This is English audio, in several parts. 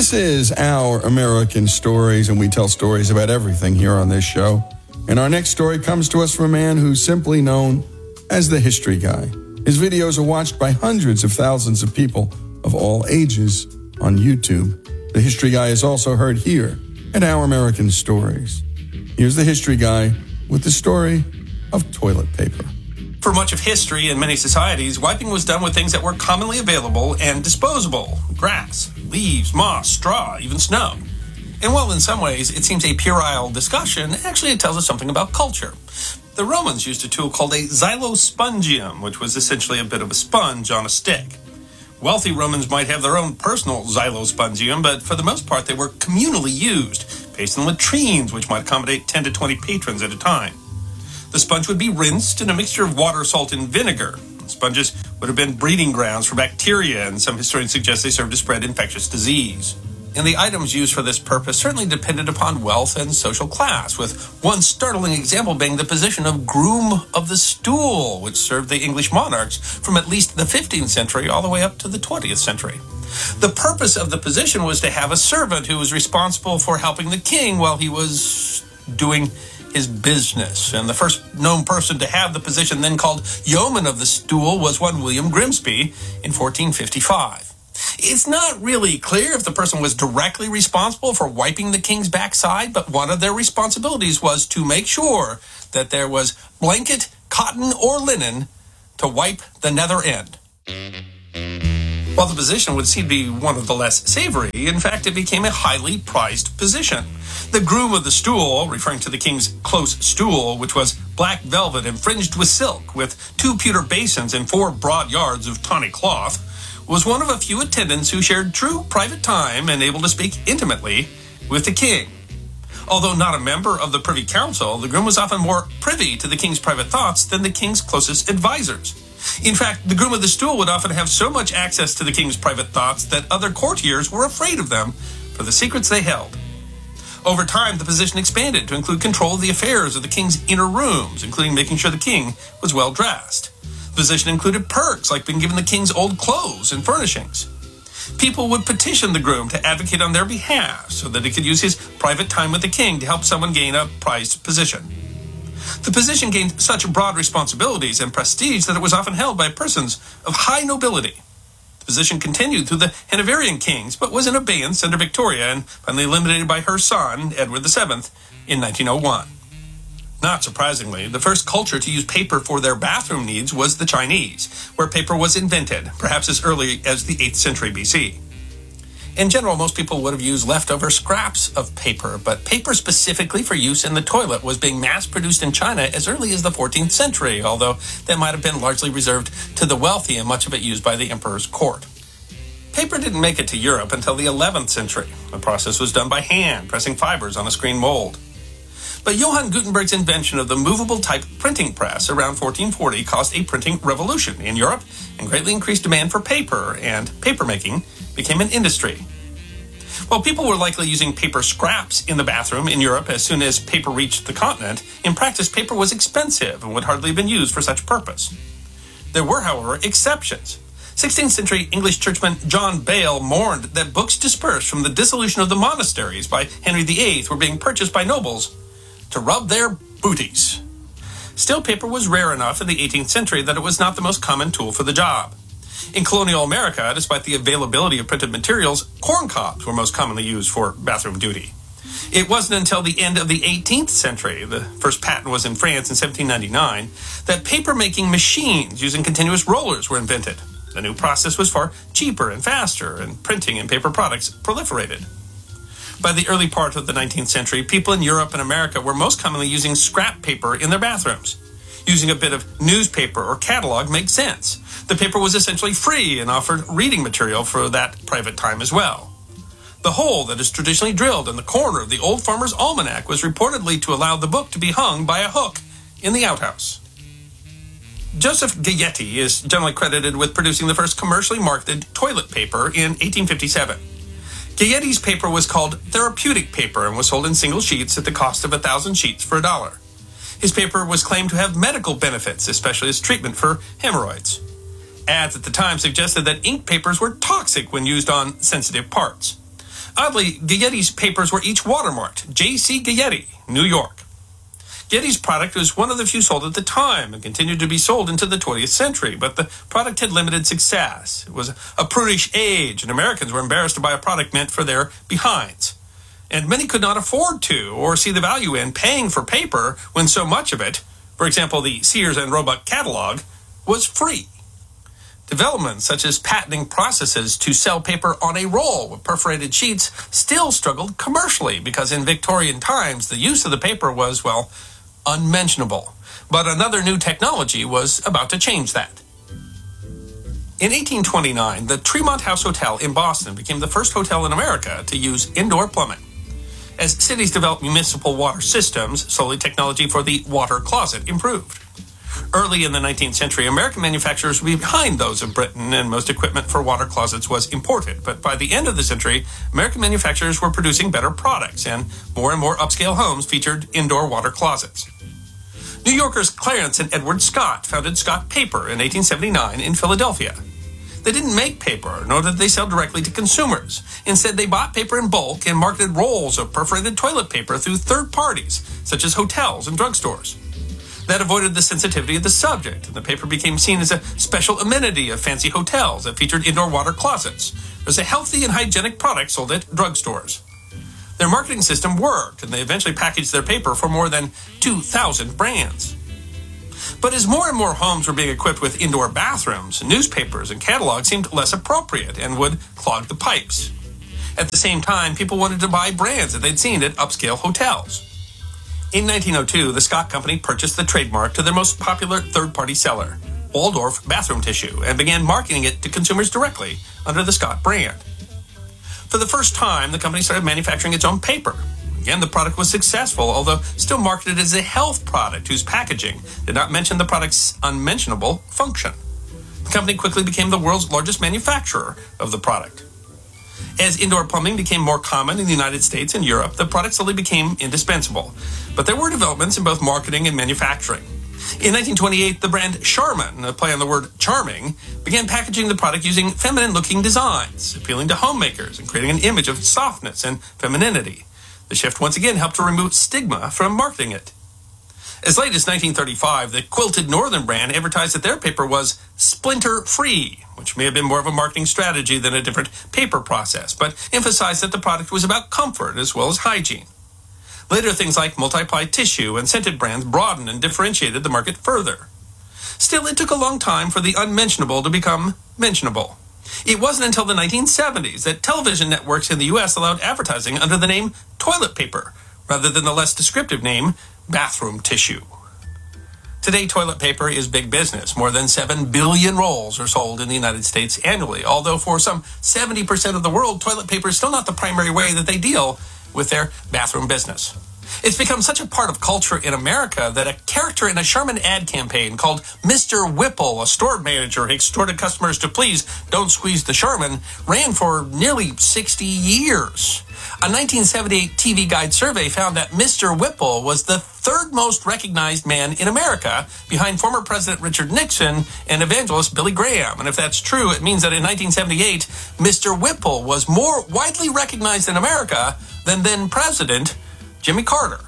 This is Our American Stories, and we tell stories about everything here on this show. And our next story comes to us from a man who's simply known as the History Guy. His videos are watched by hundreds of thousands of people of all ages on YouTube. The History Guy is also heard here at Our American Stories. Here's the History Guy with the story of toilet paper. For much of history in many societies, wiping was done with things that were commonly available and disposable. Grass, leaves, moss, straw, even snow. And while in some ways it seems a puerile discussion, actually it tells us something about culture. The Romans used a tool called a xylospongium, which was essentially a bit of a sponge on a stick. Wealthy Romans might have their own personal xylospongium, but for the most part they were communally used, based in latrines, which might accommodate 10 to 20 patrons at a time. The sponge would be rinsed in a mixture of water, salt, and vinegar. Sponges would have been breeding grounds for bacteria, and some historians suggest they served to spread infectious disease. And the items used for this purpose certainly depended upon wealth and social class, with one startling example being the position of groom of the stool, which served the English monarchs from at least the 15th century all the way up to the 20th century. The purpose of the position was to have a servant who was responsible for helping the king while he was doing his business. And the first known person to have the position, then called yeoman of the stool, was one William Grimsby in 1455. It's not really clear if the person was directly responsible for wiping the king's backside, but one of their responsibilities was to make sure that there was blanket, cotton, or linen to wipe the nether end. While the position would seem to be one of the less savory, in fact, it became a highly prized position. The groom of the stool, referring to the king's close stool, which was black velvet and fringed with silk, with 2 pewter basins and 4 broad yards of tawny cloth, was one of a few attendants who shared true private time and able to speak intimately with the king. Although not a member of the Privy Council, the groom was often more privy to the king's private thoughts than the king's closest advisors. In fact, the groom of the stool would often have so much access to the king's private thoughts that other courtiers were afraid of them for the secrets they held. Over time, the position expanded to include control of the affairs of the king's inner rooms, including making sure the king was well dressed. The position included perks like being given the king's old clothes and furnishings. People would petition the groom to advocate on their behalf so that he could use his private time with the king to help someone gain a prized position. The position gained such broad responsibilities and prestige that it was often held by persons of high nobility. The position continued through the Hanoverian kings, but was in abeyance under Victoria and finally eliminated by her son, Edward VII, in 1901. Not surprisingly, the first culture to use paper for their bathroom needs was the Chinese, where paper was invented, perhaps as early as the 8th century BC. In general, most people would have used leftover scraps of paper, but paper specifically for use in the toilet was being mass-produced in China as early as the 14th century, although that might have been largely reserved to the wealthy and much of it used by the emperor's court. Paper didn't make it to Europe until the 11th century. The process was done by hand, pressing fibers on a screen mold. But Johann Gutenberg's invention of the movable type printing press around 1440 caused a printing revolution in Europe and greatly increased demand for paper, and papermaking became an industry. While people were likely using paper scraps in the bathroom in Europe as soon as paper reached the continent, in practice paper was expensive and would hardly have been used for such purpose. There were, however, exceptions. 16th century English churchman John Bale mourned that books dispersed from the dissolution of the monasteries by Henry VIII were being purchased by nobles to rub their booties. Still, paper was rare enough in the 18th century that it was not the most common tool for the job. In colonial America, despite the availability of printed materials, corn cobs were most commonly used for bathroom duty. It wasn't until the end of the 18th century, the first patent was in France in 1799, that paper-making machines using continuous rollers were invented. The new process was far cheaper and faster, and printing and paper products proliferated. By the early part of the 19th century, people in Europe and America were most commonly using scrap paper in their bathrooms. Using a bit of newspaper or catalog made sense. The paper was essentially free and offered reading material for that private time as well. The hole that is traditionally drilled in the corner of the Old Farmer's Almanac was reportedly to allow the book to be hung by a hook in the outhouse. Joseph Gayeti is generally credited with producing the first commercially marketed toilet paper in 1857. Gayeti's paper was called therapeutic paper and was sold in single sheets at the cost of 1,000 sheets for $1. His paper was claimed to have medical benefits, especially as treatment for hemorrhoids. Ads at the time suggested that ink papers were toxic when used on sensitive parts. Oddly, Gayetti's papers were each watermarked J.C. Gayetti, New York. Getty's product was one of the few sold at the time and continued to be sold into the 20th century, but the product had limited success. It was a prudish age, and Americans were embarrassed to buy a product meant for their behinds. And many could not afford to or see the value in paying for paper when so much of it, for example, the Sears and Roebuck catalog, was free. Developments such as patenting processes to sell paper on a roll with perforated sheets still struggled commercially because in Victorian times the use of the paper was, well, unmentionable. But another new technology was about to change that. In 1829, the Tremont House Hotel in Boston became the first hotel in America to use indoor plumbing. As cities developed municipal water systems, slowly technology for the water closet improved. Early in the 19th century, American manufacturers were behind those of Britain, and most equipment for water closets was imported. But by the end of the century, American manufacturers were producing better products, and more upscale homes featured indoor water closets. New Yorkers Clarence and Edward Scott founded Scott Paper in 1879 in Philadelphia. They didn't make paper, nor did they sell directly to consumers. Instead, they bought paper in bulk and marketed rolls of perforated toilet paper through third parties, such as hotels and drugstores. That avoided the sensitivity of the subject, and the paper became seen as a special amenity of fancy hotels that featured indoor water closets. It was a healthy and hygienic product sold at drugstores. Their marketing system worked, and they eventually packaged their paper for more than 2,000 brands. But as more and more homes were being equipped with indoor bathrooms, newspapers and catalogs seemed less appropriate and would clog the pipes. At the same time, people wanted to buy brands that they'd seen at upscale hotels. In 1902, the Scott Company purchased the trademark to their most popular third-party seller, Waldorf bathroom tissue, and began marketing it to consumers directly under the Scott brand. For the first time, the company started manufacturing its own paper. Again, the product was successful, although still marketed as a health product whose packaging did not mention the product's unmentionable function. The company quickly became the world's largest manufacturer of the product. As indoor plumbing became more common in the United States and Europe, the product slowly became indispensable. But there were developments in both marketing and manufacturing. In 1928, the brand Charmin, a play on the word charming, began packaging the product using feminine-looking designs, appealing to homemakers and creating an image of softness and femininity. The shift once again helped to remove stigma from marketing it. As late as 1935, the Quilted Northern brand advertised that their paper was splinter-free, which may have been more of a marketing strategy than a different paper process, but emphasized that the product was about comfort as well as hygiene. Later, things like multi-ply tissue and scented brands broadened and differentiated the market further. Still, it took a long time for the unmentionable to become mentionable. It wasn't until the 1970s that television networks in the U.S. allowed advertising under the name toilet paper, rather than the less descriptive name bathroom tissue. Today, toilet paper is big business. More than 7 billion rolls are sold in the United States annually, although for some 70% of the world, toilet paper is still not the primary way that they deal with their bathroom business. It's become such a part of culture in America that a character in a Charmin ad campaign called Mr. Whipple, a store manager who extorted customers to please don't squeeze the Charmin, ran for nearly 60 years. A 1978 TV Guide survey found that Mr. Whipple was the third most recognized man in America, behind former President Richard Nixon and evangelist Billy Graham. And if that's true, it means that in 1978, Mr. Whipple was more widely recognized in America than then President Jimmy Carter.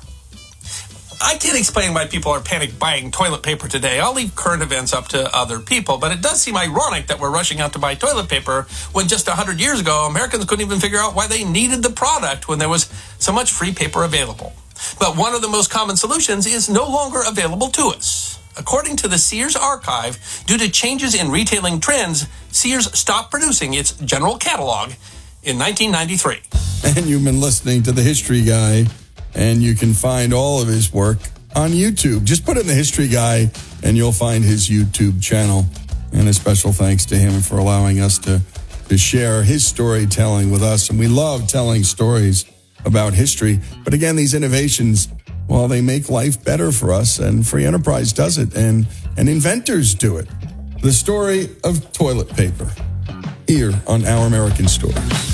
I can't explain why people are panic buying toilet paper today. I'll leave current events up to other people, but it does seem ironic that we're rushing out to buy toilet paper when just 100 years ago, Americans couldn't even figure out why they needed the product when there was so much free paper available. But one of the most common solutions is no longer available to us. According to the Sears archive, due to changes in retailing trends, Sears stopped producing its general catalog in 1993. And you've been listening to The History Guy, and you can find all of his work on YouTube. Just put in The History Guy, and you'll find his YouTube channel. And a special thanks to him for allowing us to share his storytelling with us. And we love telling stories about history. But again, these innovations, well, they make life better for us, and free enterprise does it, and inventors do it. The story of toilet paper, here on Our American Story.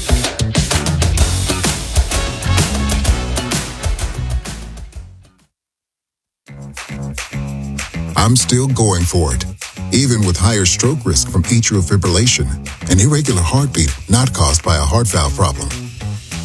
I'm still going for it, even with higher stroke risk from atrial fibrillation, an irregular heartbeat not caused by a heart valve problem.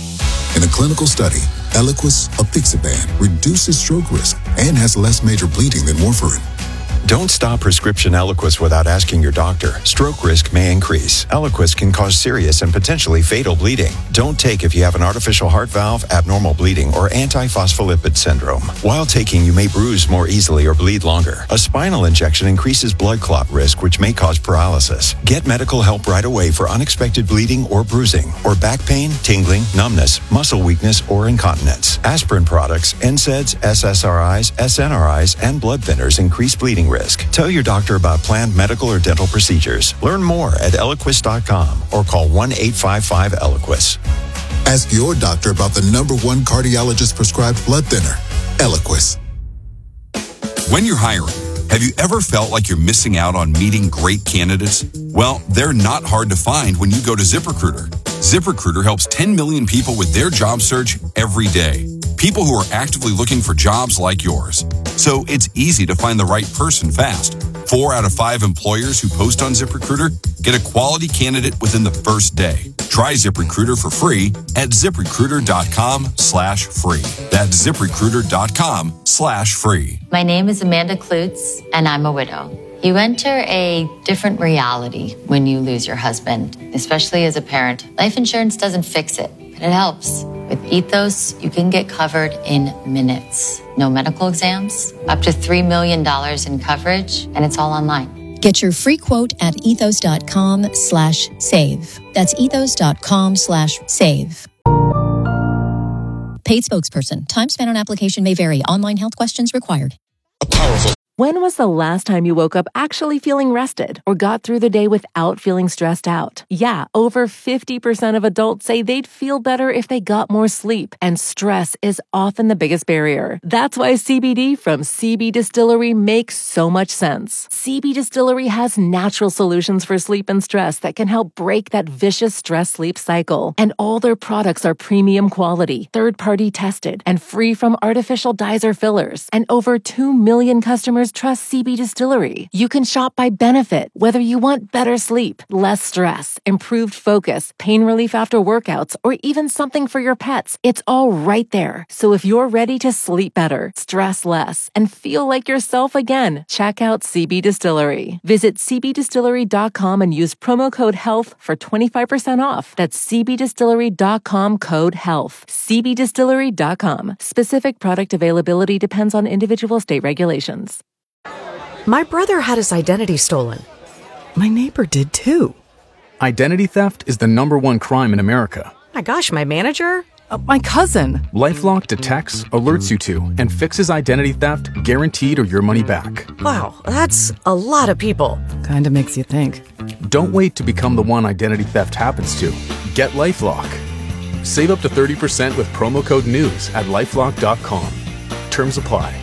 In a clinical study, Eliquis, apixaban, reduces stroke risk and has less major bleeding than warfarin. Don't stop prescription Eliquis without asking your doctor. Stroke risk may increase. Eliquis can cause serious and potentially fatal bleeding. Don't take if you have an artificial heart valve, abnormal bleeding, or antiphospholipid syndrome. While taking, you may bruise more easily or bleed longer. A spinal injection increases blood clot risk, which may cause paralysis. Get medical help right away for unexpected bleeding or bruising, or back pain, tingling, numbness, muscle weakness, or incontinence. Aspirin products, NSAIDs, SSRIs, SNRIs, and blood thinners increase bleeding risk. Tell your doctor about planned medical or dental procedures. Learn more at Eliquis.com or call 1-855-ELIQUIS. Ask your doctor about the #1 cardiologist prescribed blood thinner, Eliquis. When you're hiring, have you ever felt like you're missing out on meeting great candidates? Well, they're not hard to find when you go to ZipRecruiter. ZipRecruiter helps 10 million people with their job search every day. People who are actively looking for jobs like yours. So it's easy to find the right person fast. 4 out of 5 employers who post on ZipRecruiter get a quality candidate within the first day. Try ZipRecruiter for free at ZipRecruiter.com/free. That's ZipRecruiter.com/free. My name is Amanda Klutz, and I'm a widow. You enter a different reality when you lose your husband, especially as a parent. Life insurance doesn't fix it, but it helps. With Ethos, you can get covered in minutes. No medical exams, up to $3 million in coverage, and it's all online. Get your free quote at ethos.com/save. That's ethos.com/save. Paid spokesperson. Time spent on application may vary. Online health questions required. When was the last time you woke up actually feeling rested or got through the day without feeling stressed out? Yeah, over 50% of adults say they'd feel better if they got more sleep, and stress is often the biggest barrier. That's why CBD from CB Distillery makes so much sense. CB Distillery has natural solutions for sleep and stress that can help break that vicious stress-sleep cycle. And all their products are premium quality, third-party tested, and free from artificial dyes or fillers. And over 2 million customers trust CB Distillery. You can shop by benefit, whether you want better sleep, less stress, improved focus, pain relief after workouts, or even something for your pets. It's all right there. So if you're ready to sleep better, stress less, and feel like yourself again, check out CB Distillery. Visit cbdistillery.com and use promo code HEALTH for 25% off. That's cbdistillery.com code HEALTH. cbdistillery.com. Specific product availability depends on individual state regulations. My brother had his identity stolen. My neighbor did too. Identity theft is the #1 crime in America. My gosh, my manager? My cousin. LifeLock detects, alerts you to, and fixes identity theft guaranteed or your money back. Wow, that's a lot of people. Kinda makes you think. Don't wait to become the one identity theft happens to. Get LifeLock. Save up to 30% with promo code NEWS at LifeLock.com. Terms apply.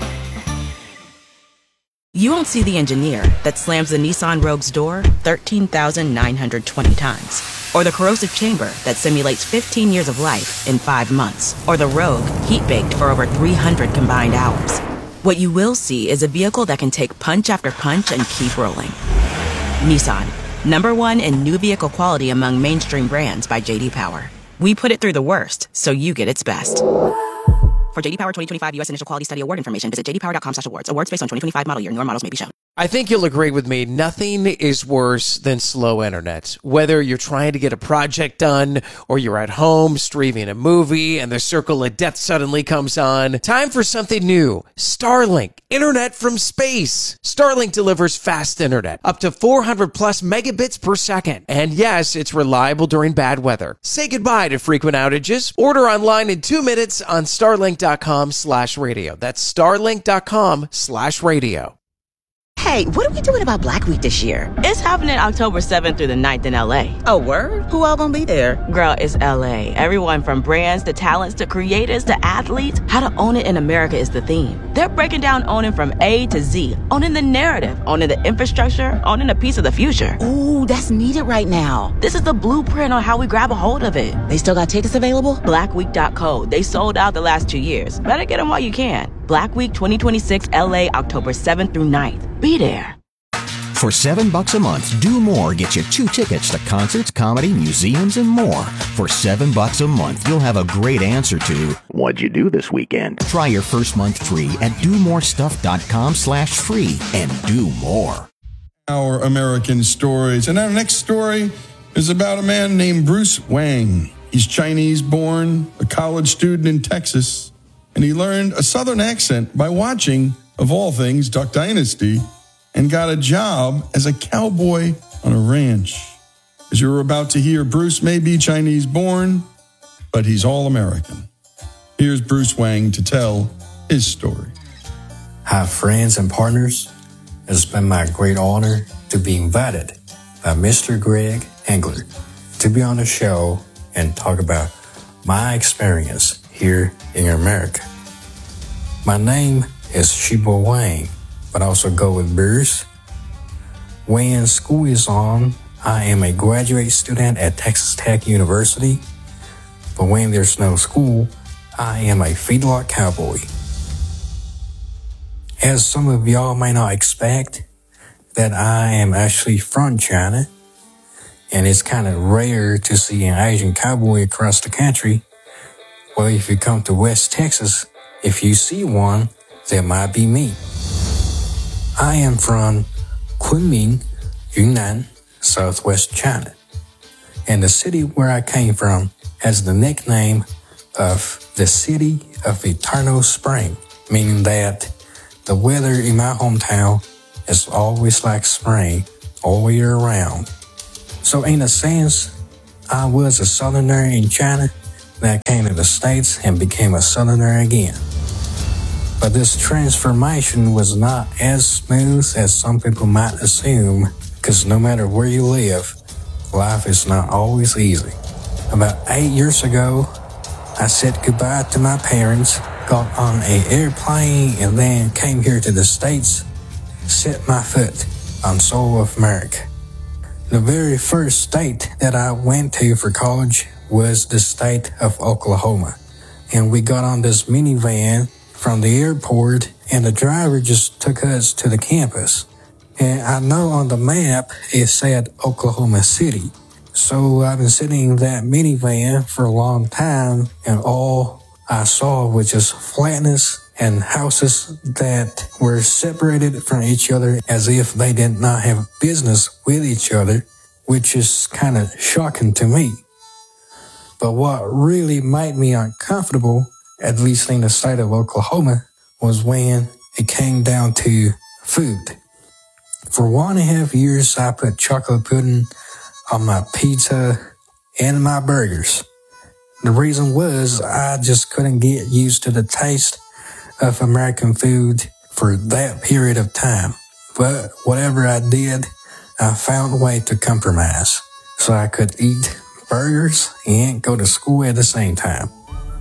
You won't see the engineer that slams the Nissan Rogue's door 13,920 times. Or the corrosive chamber that simulates 15 years of life in 5 months. Or the Rogue heat-baked for over 300 combined hours. What you will see is a vehicle that can take punch after punch and keep rolling. Nissan, #1 in new vehicle quality among mainstream brands by J.D. Power. We put it through the worst, so you get its best. For J.D. Power 2025 U.S. Initial Quality Study Award information, visit jdpower.com/awards. Awards based on 2025 model year. Newer models may be shown. I think you'll agree with me. Nothing is worse than slow internet. Whether you're trying to get a project done or you're at home streaming a movie and the circle of death suddenly comes on. Time for something new. Starlink. Internet from space. Starlink delivers fast internet. Up to 400 plus megabits per second. And yes, it's reliable during bad weather. Say goodbye to frequent outages. Order online in 2 minutes on starlink.com/radio. That's starlink.com/radio. Hey, what are we doing about Black Week this year? It's happening October 7th through the 9th in LA. Oh, word? Who all gonna be there? Girl, it's LA. Everyone from brands to talents to creators to athletes. How to own it in America is the theme. They're breaking down owning from A to Z. Owning the narrative, owning the infrastructure, owning a piece of the future. Ooh, that's needed right now. This is the blueprint on how we grab a hold of it. They still got tickets available? Blackweek.co. They sold out the last 2 years. Better get them while you can. Black Week 2026 LA, October 7th through 9th. Be there. For $7 a month, Do More gets you 2 tickets to concerts, comedy, museums, and more. For $7 a month, you'll have a great answer to, what'd you do this weekend? Try your first month free at domorestuff.com/free and do more. Our American stories. And our next story is about a man named Bruce Wang. He's Chinese born, a college student in Texas, and he learned a Southern accent by watching, of all things, Duck Dynasty, and got a job as a cowboy on a ranch. As you're about to hear, Bruce may be Chinese born, but he's all American. Here's Bruce Wang to tell his story. Hi, friends and partners. It's been my great honor to be invited by Mr. Greg Engler to be on the show and talk about my experience here in America. My name is Shibo Wang, but also go with Bruce. When school is on, I am a graduate student at Texas Tech University, but when there's no school, I am a feedlot cowboy. As some of y'all may not expect, that I am actually from China, and it's kind of rare to see an Asian cowboy across the country. Well, if you come to West Texas, if you see one, that might be me. I am from Kunming, Yunnan, southwest China, and the city where I came from has the nickname of the City of Eternal Spring, meaning that the weather in my hometown is always like spring all year round. So in a sense, I was a Southerner in China, then I came to the States and became a Southerner again. But this transformation was not as smooth as some people might assume, because no matter where you live, life is not always easy. About 8 years ago, I said goodbye to my parents, got on an airplane, and then came here to the States, set my foot on soil of America. The very first state that I went to for college was the state of Oklahoma. And we got on this minivan from the airport, and the driver just took us to the campus. And I know on the map it said Oklahoma City. So I've been sitting in that minivan for a long time, and all I saw was just flatness and houses that were separated from each other as if they did not have business with each other, which is kind of shocking to me. But what really made me uncomfortable, at least in the state of Oklahoma, was when it came down to food. For 1.5 years, I put chocolate pudding on my pizza and my burgers. The reason was I just couldn't get used to the taste of American food for that period of time. But whatever I did, I found a way to compromise so I could eat burgers and go to school at the same time.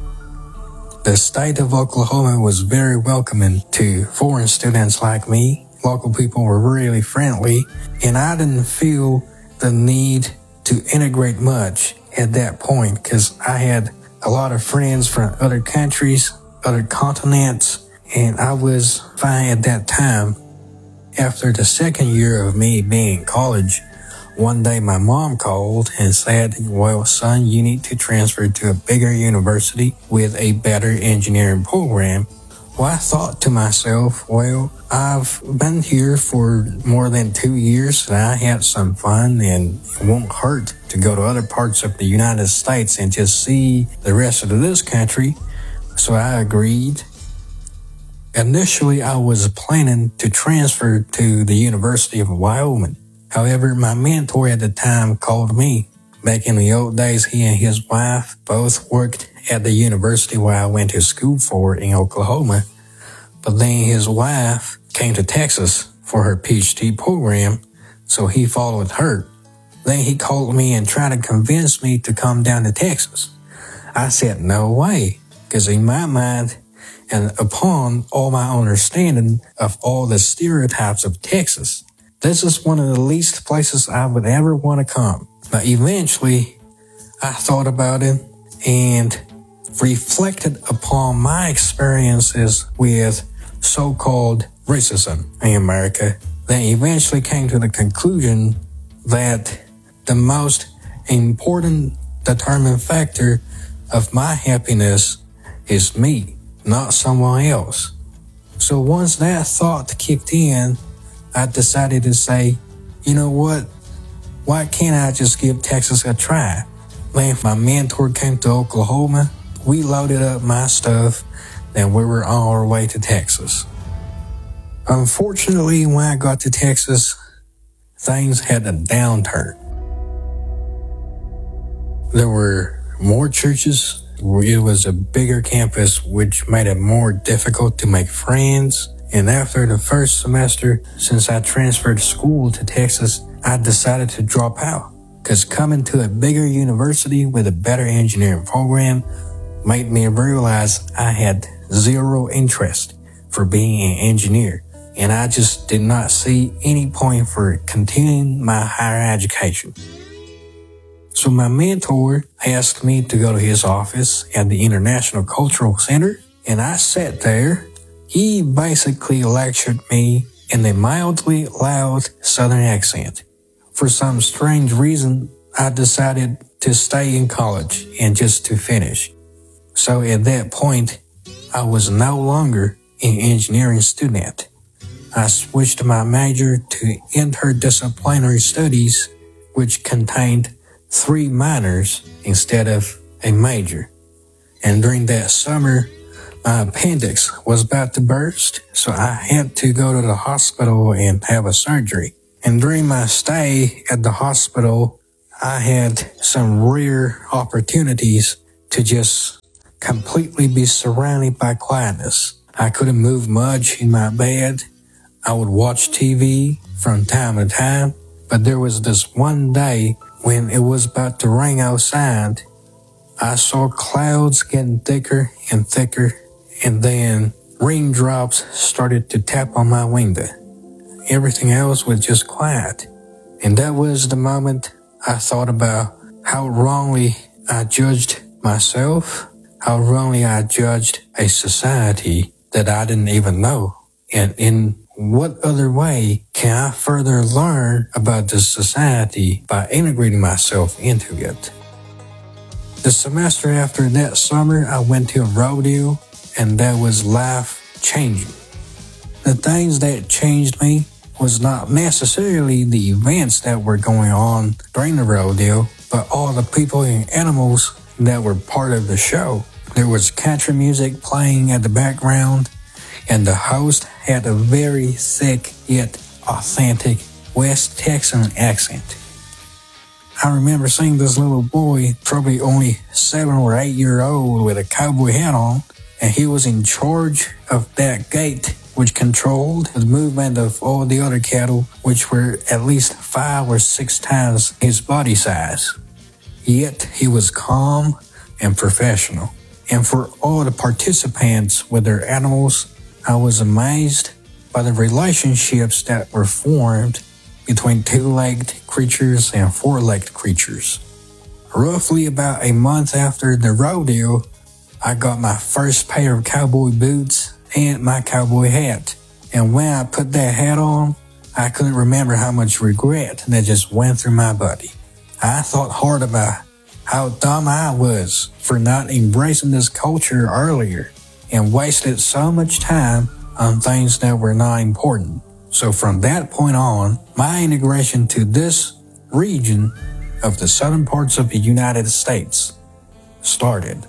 The state of Oklahoma was very welcoming to foreign students like me. Local people were really friendly, and I didn't feel the need to integrate much at that point because I had a lot of friends from other countries, other continents, and I was fine at that time. After the second year of me being in college, one day my mom called and said, well, son, you need to transfer to a bigger university with a better engineering program. Well, I thought to myself, well, I've been here for more than 2 years and I had some fun, and it won't hurt to go to other parts of the United States and just see the rest of this country. So I agreed. Initially, I was planning to transfer to the University of Wyoming. However, my mentor at the time called me. Back in the old days, he and his wife both worked at the university where I went to school for in Oklahoma. But then his wife came to Texas for her PhD program, so he followed her. Then he called me and tried to convince me to come down to Texas. I said, no way, because in my mind, and upon all my understanding of all the stereotypes of Texas, this is one of the least places I would ever want to come. But eventually, I thought about it and reflected upon my experiences with so-called racism in America, They eventually came to the conclusion that the most important determining factor of my happiness is me, not someone else. So once that thought kicked in, I decided to say, you know what? Why can't I just give Texas a try? When my mentor came to Oklahoma, we loaded up my stuff and we were on our way to Texas. Unfortunately, when I got to Texas, things had a downturn. There were more churches. It was a bigger campus, which made it more difficult to make friends. And after the first semester, since I transferred school to Texas, I decided to drop out. Because coming to a bigger university with a better engineering program made me realize I had zero interest for being an engineer. And I just did not see any point for continuing my higher education. So my mentor asked me to go to his office at the International Cultural Center, and I sat there. He basically lectured me in a mildly loud Southern accent. For some strange reason, I decided to stay in college and just to finish. So at that point, I was no longer an engineering student. I switched my major to interdisciplinary studies, which contained 3 minors instead of a major. And during that summer, my appendix was about to burst, so I had to go to the hospital and have a surgery. And during my stay at the hospital, I had some rare opportunities to just completely be surrounded by quietness. I couldn't move much in my bed. I would watch TV from time to time, but there was this one day when it was about to rain outside. I saw clouds getting thicker and thicker, and then raindrops started to tap on my window. Everything else was just quiet. And that was the moment I thought about how wrongly I judged myself, how wrongly I judged a society that I didn't even know. And in what other way can I further learn about this society by integrating myself into it? The semester after that summer, I went to a rodeo, and that was life-changing. The things that changed me was not necessarily the events that were going on during the rodeo, but all the people and animals that were part of the show. There was country music playing at the background, and the host had a very thick yet authentic West Texan accent. I remember seeing this little boy, probably only 7 or 8 years old, with a cowboy hat on, and he was in charge of that gate, which controlled the movement of all the other cattle, which were at least 5 or 6 times his body size. Yet he was calm and professional. And for all the participants with their animals, I was amazed by the relationships that were formed between 2-legged creatures and 4-legged creatures. Roughly about a month after the rodeo, I got my first pair of cowboy boots and my cowboy hat. And when I put that hat on, I couldn't remember how much regret that just went through my body. I thought hard about how dumb I was for not embracing this culture earlier and wasted so much time on things that were not important. So from that point on, my integration to this region of the southern parts of the United States started.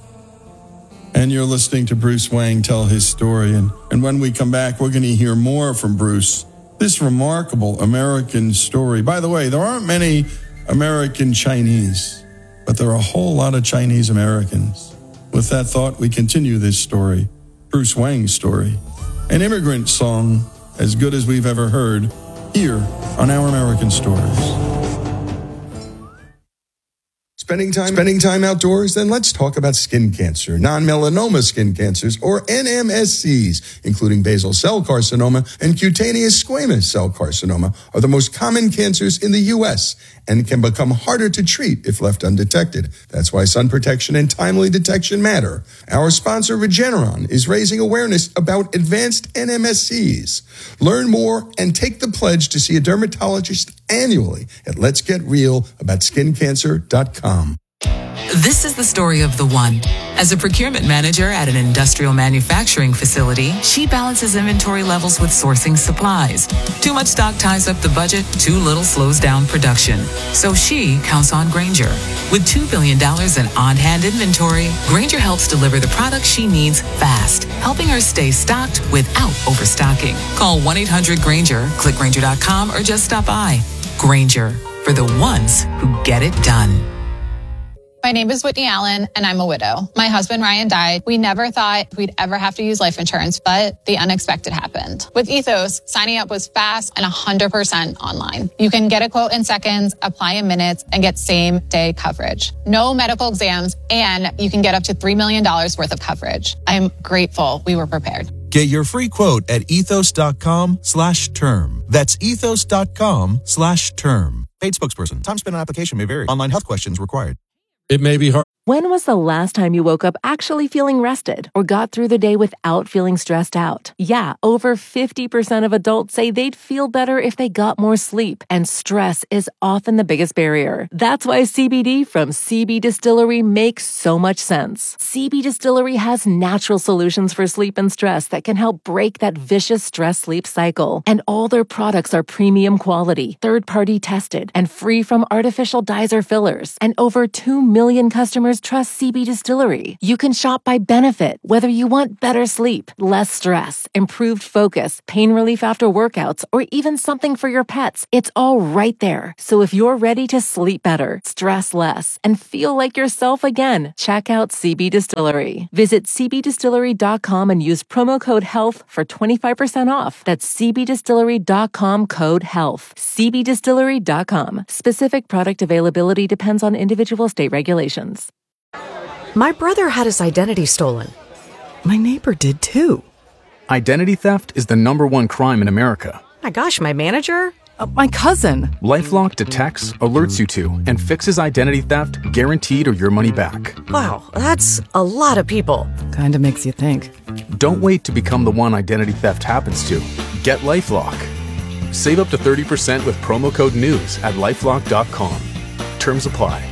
And you're listening to Bruce Wang tell his story. And when we come back, we're going to hear more from Bruce. This remarkable American story. By the way, there aren't many American Chinese, but there are a whole lot of Chinese Americans. With that thought, we continue this story, Bruce Wang's story, an immigrant song as good as we've ever heard here on Our American Stories. Spending time outdoors? Then let's talk about skin cancer, non-melanoma skin cancers, or NMSCs, including basal cell carcinoma and cutaneous squamous cell carcinoma, are the most common cancers in the U.S. and can become harder to treat if left undetected. That's why sun protection and timely detection matter. Our sponsor, Regeneron, is raising awareness about advanced NMSCs. Learn more and take the pledge to see a dermatologist annually at letsgetrealaboutSkinCancer.com. This is the story of the one. As a procurement manager at an industrial manufacturing facility, she balances inventory levels with sourcing supplies. Too much stock ties up the budget, too little slows down production. So she counts on Grainger. With $2 billion in on-hand inventory, Grainger helps deliver the products she needs fast, helping her stay stocked without overstocking. Call 1-800-GRAINGER, click Grainger.com, or just stop by. Grainger, for the ones who get it done. My name is Whitney Allen, and I'm a widow. My husband, Ryan, died. We never thought we'd ever have to use life insurance, but the unexpected happened. With Ethos, signing up was fast and 100% online. You can get a quote in seconds, apply in minutes, and get same-day coverage. No medical exams, and you can get up to $3 million worth of coverage. I'm grateful we were prepared. Get your free quote at ethos.com/term. That's ethos.com/term. Paid spokesperson. Time spent on application may vary. Online health questions required. It may be hard. When was the last time you woke up actually feeling rested or got through the day without feeling stressed out? Yeah, over 50% of adults say they'd feel better if they got more sleep, and stress is often the biggest barrier. That's why CBD from CB Distillery makes so much sense. CB Distillery has natural solutions for sleep and stress that can help break that vicious stress-sleep cycle. And all their products are premium quality, third-party tested, and free from artificial dyes or fillers. And over 2 million customers trust CB Distillery. You can shop by benefit, whether you want better sleep, less stress, improved focus, pain relief after workouts, or even something for your pets. It's all right there. So if you're ready to sleep better, stress less, and feel like yourself again, check out CB Distillery. Visit cbdistillery.com and use promo code HEALTH for 25% off. That's cbdistillery.com code HEALTH. cbdistillery.com. Specific product availability depends on individual state regulations. My brother had his identity stolen. My neighbor did too. Identity theft is the #1 crime in America. My gosh, my manager? My cousin. LifeLock detects, alerts you to, and fixes identity theft guaranteed or your money back. Wow, that's a lot of people. Kinda makes you think. Don't wait to become the one identity theft happens to. Get LifeLock. Save up to 30% with promo code NEWS at LifeLock.com. Terms apply.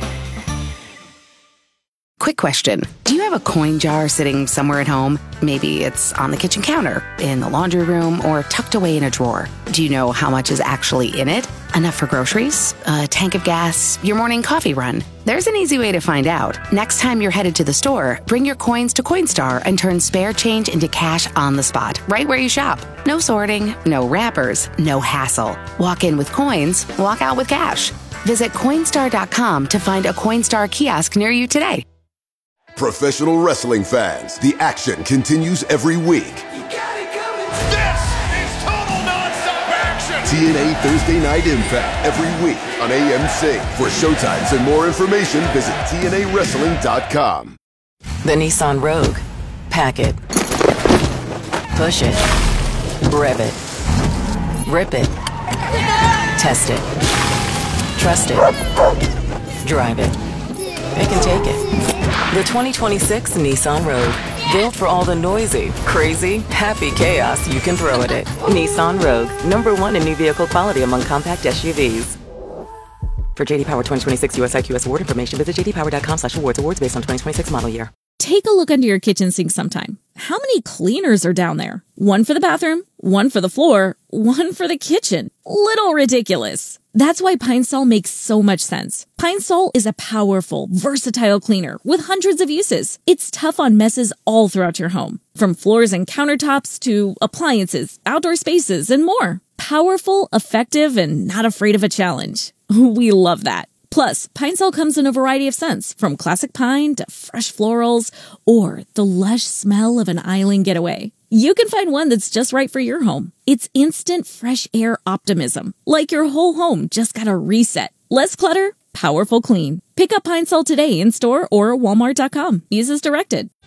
Quick question. Do you have a coin jar sitting somewhere at home? Maybe it's on the kitchen counter, in the laundry room, or tucked away in a drawer. Do you know how much is actually in it? Enough for groceries? A tank of gas? Your morning coffee run? There's an easy way to find out. Next time you're headed to the store, bring your coins to Coinstar and turn spare change into cash on the spot, right where you shop. No sorting, no wrappers, no hassle. Walk in with coins, walk out with cash. Visit Coinstar.com to find a Coinstar kiosk near you today. Professional wrestling fans, the action continues every week. This is total nonstop action! TNA Thursday Night Impact every week on AMC. For showtimes and more information, visit TNAWrestling.com. The Nissan Rogue. Pack it. Push it. Rev it. Rip it. Test it. Trust it. Drive it. Pick and take it. The 2026 Nissan Rogue. Built for all the noisy, crazy, happy chaos you can throw at it. Nissan Rogue. #1 in new vehicle quality among compact SUVs. For JD Power 2026 US IQS award information, visit jdpower.com/awards. Awards based on 2026 model year. Take a look under your kitchen sink sometime. How many cleaners are down there? One for the bathroom, one for the floor, one for the kitchen. Little ridiculous. That's why Pine Sol makes so much sense. Pine Sol is a powerful, versatile cleaner with hundreds of uses. It's tough on messes all throughout your home, from floors and countertops to appliances, outdoor spaces, and more. Powerful, effective, and not afraid of a challenge. We love that. Plus, Pine Sol comes in a variety of scents, from classic pine to fresh florals, or the lush smell of an island getaway. You can find one that's just right for your home. It's instant fresh air optimism, like your whole home just got a reset. Less clutter, Powerful clean. Pick up Pine Sol today in store or Walmart.com. Use as directed.